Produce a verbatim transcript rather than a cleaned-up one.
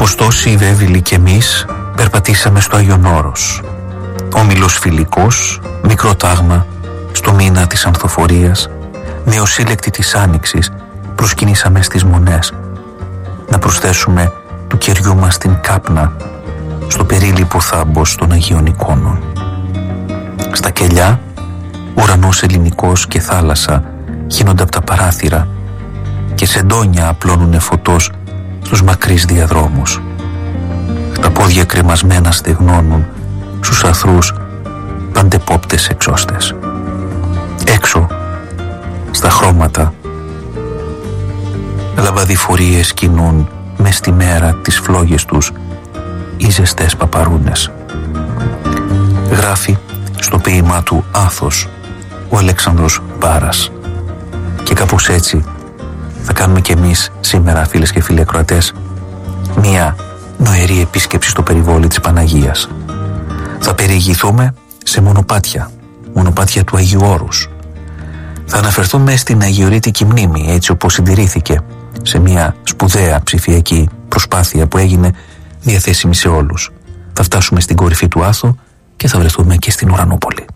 Όπως τόσοι οι βέβηλοι κι εμείς περπατήσαμε στο Άγιον Όρος, όμιλος φιλικός, μικρό τάγμα στο μήνα της Ανθοφορίας, νεοσύλλεκτη της Άνοιξης, προσκυνήσαμε στις Μονές να προσθέσουμε του κεριού μας την κάπνα στο περίλιπο θάμπος των Αγίων Εικόνων. Στα κελιά ουρανός ελληνικός και θάλασσα χύνονται από τα παράθυρα και σεντόνια απλώνουνε φωτός στους μακρύς διαδρόμους. Τα πόδια κρεμασμένα στεγνώνουν στους αθρούς παντεπόπτες εξώστες. Έξω, στα χρώματα, λαμπαδιφορίες κινούν μες στη μέρα τις φλόγες τους οι ζεστές παπαρούνες. Γράφει στο ποίημά του «Άθος» ο Αλέξανδρος Μπάρας. Και κάπως έτσι θα κάνουμε κι εμείς σήμερα, φίλες και φίλοι ακροατές, μία νοερή επίσκεψη στο περιβόλι της Παναγίας. Θα περιηγηθούμε σε μονοπάτια, μονοπάτια του Αγίου Όρους. Θα αναφερθούμε στην Αγιορείτικη μνήμη, έτσι όπως συντηρήθηκε, σε μια σπουδαία ψηφιακή προσπάθεια που έγινε διαθέσιμη σε όλους. Θα φτάσουμε στην κορυφή του Άθου και θα βρεθούμε και στην Ουρανούπολη.